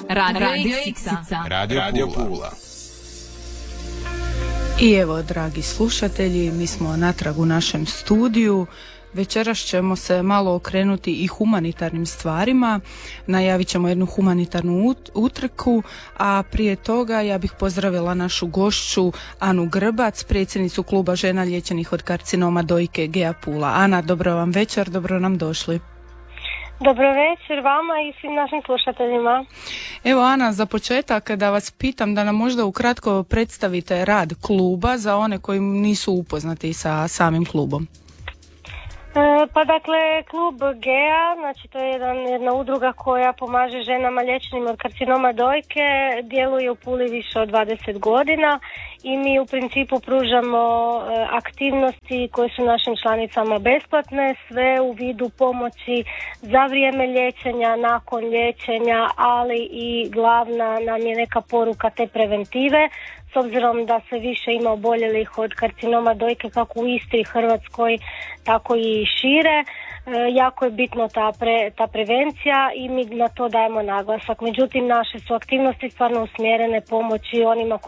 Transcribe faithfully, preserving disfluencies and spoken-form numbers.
Radio, Radio Iksica. Radio, Radio Pula. I evo, dragi slušatelji, mi smo natrag u našem studiju. Večeras ćemo se malo okrenuti i humanitarnim stvarima. Najavit ćemo jednu humanitarnu utrku, a prije toga ja bih pozdravila našu gošću Anu Grbac, predsjednicu kluba žena liječenih od karcinoma dojke Gea Pula. Ana, dobro vam večer, dobro nam došli. Dobro večer vama i svim našim slušateljima. Evo Ana, za početak da vas pitam da nam možda ukratko predstavite rad kluba za one koji nisu upoznati sa samim klubom. E, pa dakle, klub Gea, znači to je jedan, jedna udruga koja pomaže ženama liječenim od karcinoma dojke, djeluje u Puli više od dvadeset godina i mi u principu pružamo e, aktivnosti koje su našim članicama besplatne, sve u vidu pomoći za vrijeme liječenja, nakon liječenja, ali i glavna nam je neka poruka te preventive. S obzirom da se više ima oboljelih od karcinoma dojke kako u Istri, Hrvatskoj, tako i šire, e, jako je bitno ta, pre, ta prevencija i mi na to dajemo naglasak. Međutim, naše su aktivnosti stvarno usmjerene pomoći onima koji